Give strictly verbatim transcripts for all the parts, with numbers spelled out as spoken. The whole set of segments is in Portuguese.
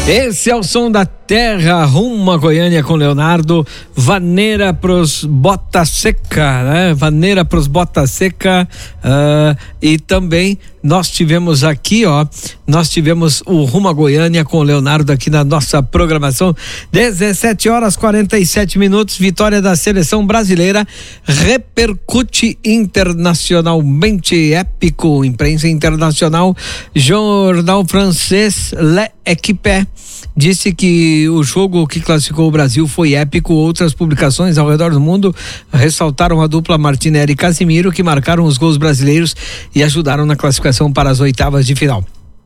Esse é o som da terra, rumo a Goiânia com Leonardo. Vaneira pros Bota Seca, né? Vaneira pros Bota Seca. Uh, e também nós tivemos aqui, ó, nós tivemos o Rumo a Goiânia com o Leonardo aqui na nossa programação. dezessete horas quarenta e sete minutos. Vitória da seleção brasileira repercute internacionalmente. Épico. Imprensa internacional. Jornal francês Le Equipe disse que o jogo que classificou o Brasil foi épico. Outras publicações ao redor do mundo ressaltaram a dupla Martinelli e Casemiro, que marcaram os gols brasileiros e ajudaram na classificação para as oitavas de final.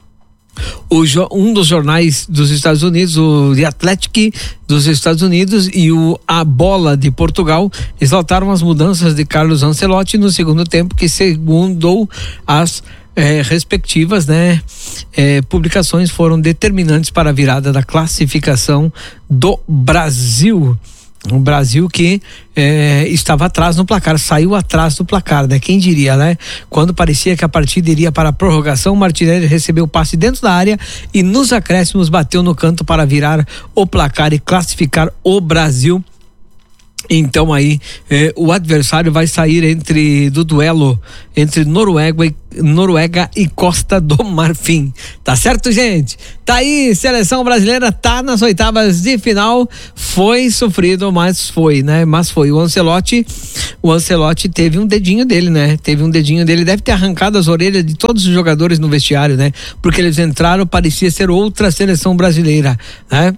O, um dos jornais dos Estados Unidos, o The Athletic dos Estados Unidos e o A Bola de Portugal, exaltaram as mudanças de Carlos Ancelotti no segundo tempo, que segundo as É, respectivas, né, é, publicações foram determinantes para a virada da classificação do Brasil. O Brasil que é, estava atrás no placar, saiu atrás do placar, né? Quem diria, né? Quando parecia que a partida iria para a prorrogação, Martinelli recebeu o passe dentro da área e nos acréscimos bateu no canto para virar o placar e classificar o Brasil. Então aí eh, o adversário vai sair entre do duelo entre Noruega e, Noruega e Costa do Marfim. Tá certo, gente? Tá aí, seleção brasileira tá nas oitavas de final. Foi sofrido, mas foi, né? Mas foi. O Ancelotti, o Ancelotti teve um dedinho dele, né? Teve um dedinho dele, deve ter arrancado as orelhas de todos os jogadores no vestiário, né? Porque eles entraram, parecia ser outra seleção brasileira, né?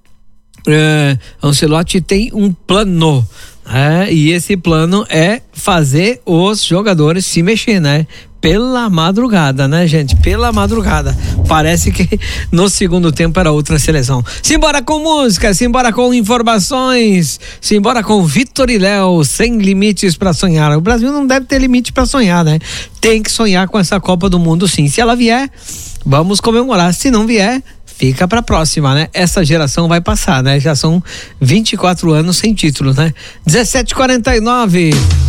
É, Ancelotti tem um plano, é, e esse plano é fazer os jogadores se mexer, né? Pela madrugada, né, gente? Pela madrugada. Parece que no segundo tempo era outra seleção. Simbora com música, simbora com informações, simbora com Vitor e Léo, sem limites pra sonhar. O Brasil não deve ter limite pra sonhar, né? Tem que sonhar com essa Copa do Mundo, sim. Se ela vier, vamos comemorar. Se não vier, fica pra próxima, né? Essa geração vai passar, né? Já são vinte e quatro anos sem título, né? dezessete e quarenta e nove.